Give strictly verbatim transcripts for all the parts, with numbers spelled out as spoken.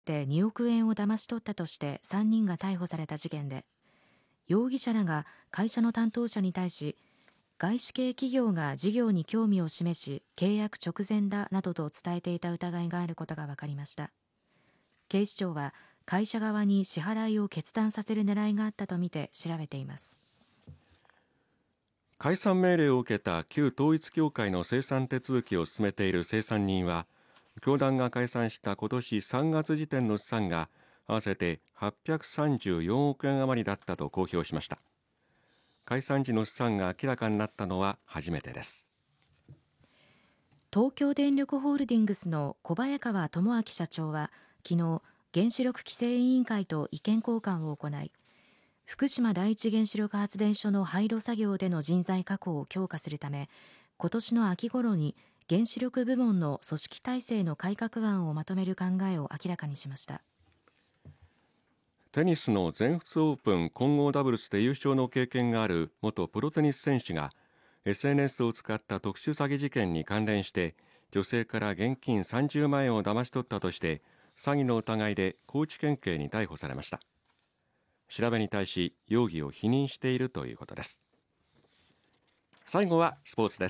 でにおくえんを騙し取ったとしてさんにんが逮捕された事件で、容疑者らが会社の担当者に対し、外資系企業が事業に興味を示し契約直前だなどと伝えていた疑いがあることが分かりました。警視庁は会社側に支払いを決断させる狙いがあったとみて調べています。 解散命令を受けた旧統一教会の清算手続きを進めている清算人は、教団が解散した今年さんがつ時点の資産が合わせてはっぴゃくさんじゅうよんおくえん余りだったと公表しました。解散時の資産が明らかになったのは初めてです。 東京電力ホールディングスの小早川智明社長は昨日、原子力規制委員会と意見交換を行い、福島第一原子力発電所の廃炉作業での人材確保を強化するため、今年の秋頃に原子力部門の組織体制の改革案をまとめる考えを明らかにしました。 テニスの全仏オープン混合ダブルスで優勝の経験がある元プロテニス選手が エスエヌエス を使った特殊詐欺事件に関連して女性から現金さんじゅうまんえんを騙し取ったとして詐欺の疑いで高知県警に逮捕されました。調べに対し容疑を否認しているということです。最後はスポーツです。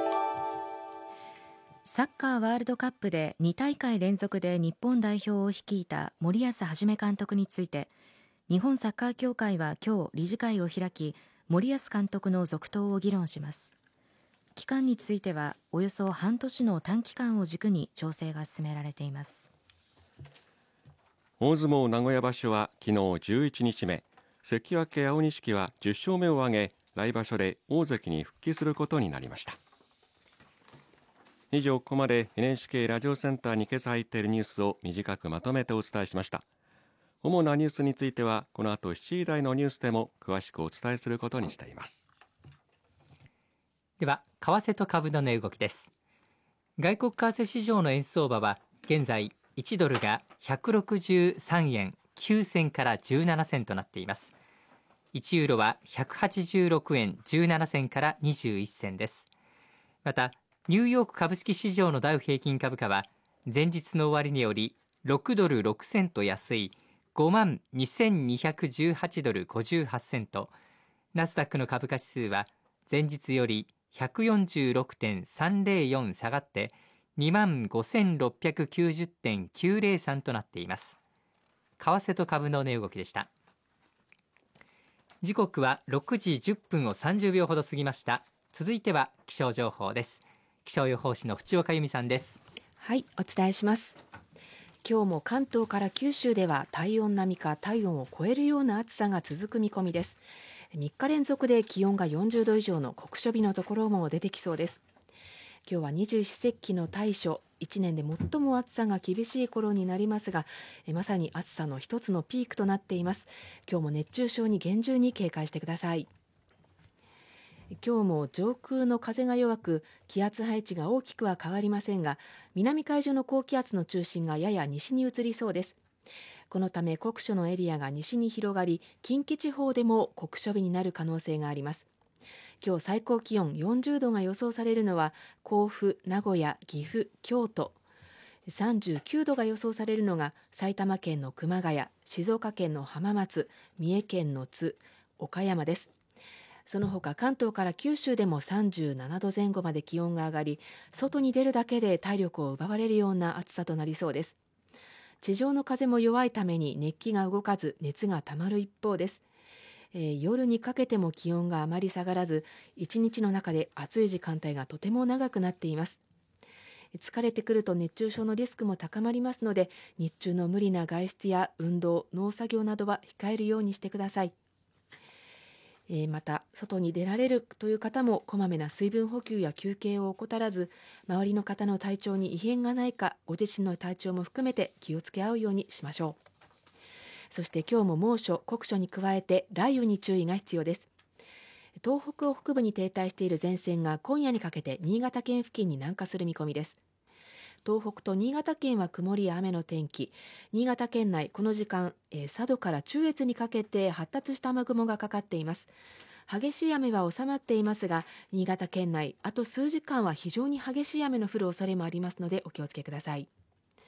サッカーワールドカップでに大会連続で日本代表を率いた森保一監督について、日本サッカー協会は今日理事会を開き、森保監督の続投を議論します。期間についてはおよそ半年の短期間を軸に調整が進められています。 大相撲名古屋場所は昨日じゅういちにちめ、関脇青錦はじゅっしょうめを挙げ、来場所で大関に復帰することになりました。以上、ここまで エヌエイチケー ラジオセンターに今朝入っているニュースを短くまとめてお伝えしました。主なニュースについてはこの後しちじ台のニュースでも詳しくお伝えすることにしています。 では為替と株の値動きです。外国為替市場の円相場は現在いちドルがひゃくろくじゅうさんえんきゅうせんからじゅうななせんとなっています。いちユーロはひゃくはちじゅうろくえんじゅうななせんからにじゅういっせんです。またニューヨーク株式市場のダウ平均株価は前日の終値よりろくドルろくセント安いごまんにせんにひゃくじゅうはちドルごじゅうはちセント、ナスダックの株価指数は前日より ひゃくよんじゅうろくてんさんぜろよん 下がって にまんごせんろっぴゃくきゅうじゅうてんきゅうぜろさん となっています。為替と株の値動きでした。時刻はろくじじゅっぷんをさんじゅうびょうほど過ぎました。続いては気象情報です。気象予報士の淵岡由美さんです。 はい、お伝えします。今日も関東から九州では体温並みか体温を超えるような暑さが続く見込みです。みっか連続で気温がよんじゅうど以上の酷暑日のところも出てきそうです。今日は二十四節気の大暑、いちねんで最も暑さが厳しい頃になりますが、まさに暑さの一つのピークとなっています。今日も熱中症に厳重に警戒してください。今日も上空の風が弱く気圧配置が大きくは変わりませんが、南海上の高気圧の中心がやや西に移りそうです。このため酷暑のエリアが西に広がり、近畿地方でも酷暑日になる可能性があります。今日最高気温よんじゅうどが予想されるのは甲府、名古屋、岐阜、京都、さんじゅうきゅうどが予想されるのが埼玉県の熊谷、静岡県の浜松、三重県の津、岡山です。その他関東から九州でもさんじゅうななどぜん後まで気温が上がり、外に出るだけで体力を奪われるような暑さとなりそうです。地上の風も弱いために熱気が動かず熱がたまる一方です。えー、夜にかけても気温があまり下がらず、一日の中で暑い時間帯がとても長くなっています。疲れてくると熱中症のリスクも高まりますので、日中の無理な外出や運動、農作業などは控えるようにしてください。えー、また外に出られるという方もこまめな水分補給や休憩を怠らず、周りの方の体調に異変がないかご自身の体調も含めて気をつけ合うようにしましょう。そして今日も猛暑、酷暑に加えて雷雨に注意が必要です。東北を北部に停滞している前線が今夜にかけて新潟県付近に南下する見込みです。東北と新潟県は曇りや雨の天気。新潟県内この時間、えー、佐渡から中越にかけて発達した雨雲がかかっています。激しい雨は収まっていますが、新潟県内あと数時間は非常に激しい雨の降る恐れもありますのでお気をつけください。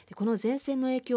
この前線の影響